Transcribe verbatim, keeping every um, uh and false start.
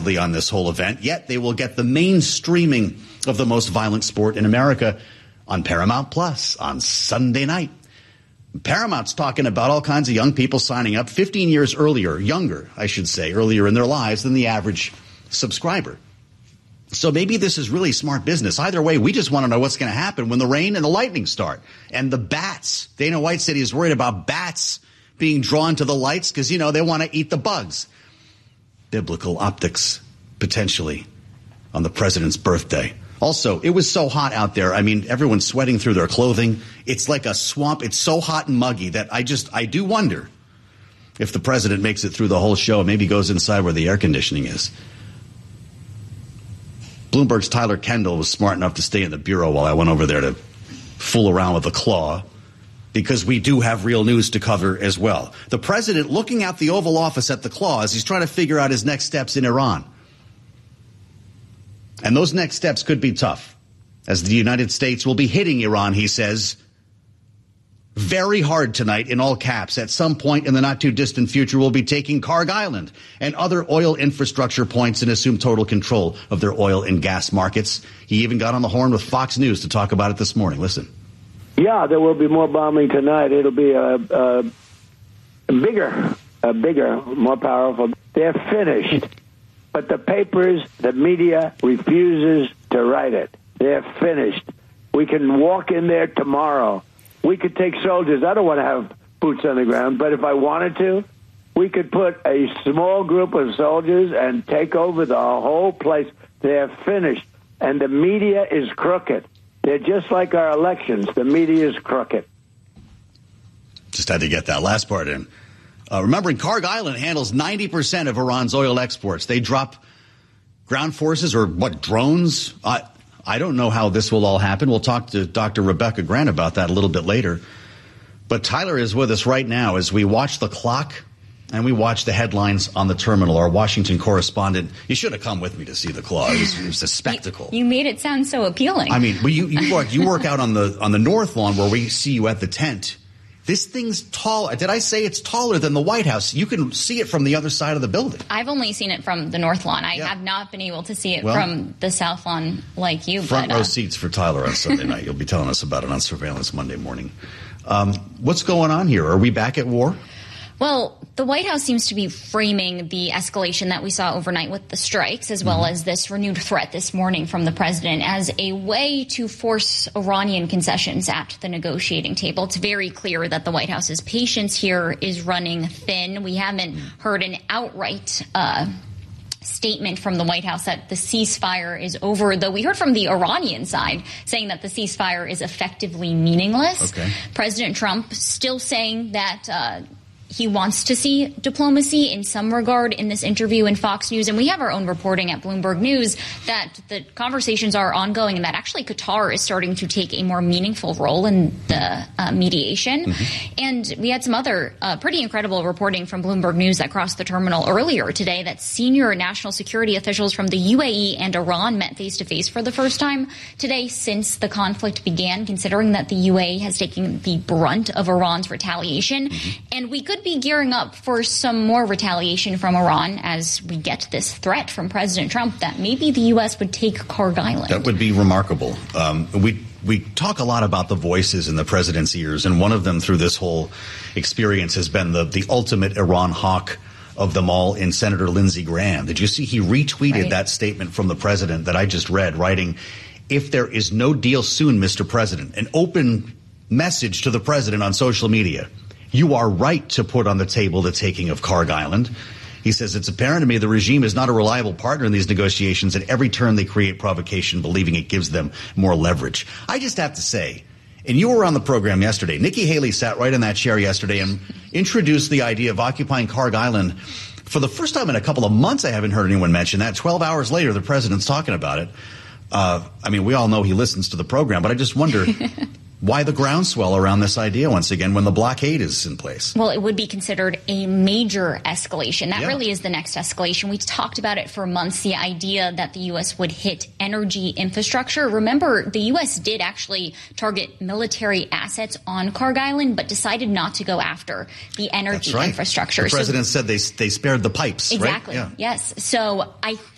widely on this whole event, yet they will get the mainstreaming of the most violent sport in America on Paramount Plus on Sunday night. Paramount's talking about all kinds of young people signing up fifteen years earlier, younger, I should say, earlier in their lives than the average subscriber. So maybe this is really smart business. Either way, we just want to know what's going to happen when the rain and the lightning start. And the bats. Dana White said he's worried about bats being drawn to the lights because, you know, they want to eat the bugs. Biblical optics, potentially, on the president's birthday. Also, it was so hot out there. I mean, everyone's sweating through their clothing. It's like a swamp. It's so hot and muggy that I just, I do wonder if the president makes it through the whole show and maybe goes inside where the air conditioning is. Bloomberg's Tyler Kendall was smart enough to stay in the bureau while I went over there to fool around with the claw, because we do have real news to cover as well. The president looking out the Oval Office at the claw as he's trying to figure out his next steps in Iran. And those next steps could be tough, as the United States will be hitting Iran, he says, very hard tonight, in all caps. At some point in the not-too-distant future, we'll be taking Karg Island and other oil infrastructure points and assume total control of their oil and gas markets. He even got on the horn with Fox News to talk about it this morning. Listen. Yeah, there will be more bombing tonight. It'll be a, a, a bigger, a bigger, more powerful. They're finished. But the papers, the media refuses to write it. They're finished. We can walk in there tomorrow. We could take soldiers. I don't want to have boots on the ground, but if I wanted to, we could put a small group of soldiers and take over the whole place. They're finished. And the media is crooked. They're just like our elections. The media is crooked. Just had to get that last part in. Uh, remembering Karg Island handles ninety percent of Iran's oil exports. They drop ground forces or what, drones? I, I don't know how this will all happen. We'll talk to Doctor Rebecca Grant about that a little bit later. But Tyler is with us right now as we watch the clock and we watch the headlines on the terminal. Our Washington correspondent, you should have come with me to see the claw. It was, it was a spectacle. You, you made it sound so appealing. I mean, well, you, you, work, you work out on the on the north lawn where we see you at the tent. This thing's tall. Did I say it's taller than the White House? You can see it from the other side of the building. I've only seen it from the north lawn. I yeah. have not been able to see it well, from the south lawn like you. Front but, row uh, seats for Tyler on Sunday night. You'll be telling us about it on Surveillance Monday morning. Um, what's going on here? Are we back at war? Well, the White House seems to be framing the escalation that we saw overnight with the strikes, as well mm-hmm. as this renewed threat this morning from the president, as a way to force Iranian concessions at the negotiating table. It's very clear that the White House's patience here is running thin. We haven't heard an outright uh statement from the White House that the ceasefire is over, though we heard from the Iranian side saying that the ceasefire is effectively meaningless. Okay. President Trump still saying that uh he wants to see diplomacy in some regard in this interview in Fox News. And we have our own reporting at Bloomberg News that the conversations are ongoing and that actually Qatar is starting to take a more meaningful role in the uh, mediation. Mm-hmm. And we had some other uh, pretty incredible reporting from Bloomberg News that crossed the terminal earlier today that senior national security officials from the U A E and Iran met face-to-face for the first time today since the conflict began, considering that the U A E has taken the brunt of Iran's retaliation. Mm-hmm. And we could be gearing up for some more retaliation from Iran as we get this threat from President Trump that maybe the U S would take Karg Island. That would be remarkable. Um, we we talk a lot about the voices in the president's ears, and one of them through this whole experience has been the, the ultimate Iran hawk of them all in Senator Lindsey Graham. Did you see he retweeted right. that statement from the president that I just read, writing, "If there is no deal soon, Mister President," an open message to the president on social media. You are right to put on the table the taking of Karg Island. He says, "It's apparent to me the regime is not a reliable partner in these negotiations. At every turn they create provocation, believing it gives them more leverage." I just have to say, and you were on the program yesterday, Nikki Haley sat right in that chair yesterday and introduced the idea of occupying Karg Island. For the first time in a couple of months, I haven't heard anyone mention that. Twelve hours later, the president's talking about it. Uh, I mean, we all know he listens to the program, but I just wonder why the groundswell around this idea once again when the blockade is in place? Well, it would be considered a major escalation. That yeah. really is the next escalation. We talked about it for months, the idea that the U S would hit energy infrastructure. Remember, the U S did actually target military assets on Karg Island, but decided not to go after the energy That's right. infrastructure. The president so, said they they spared the pipes, exactly, right? Exactly, yeah. Yes. So I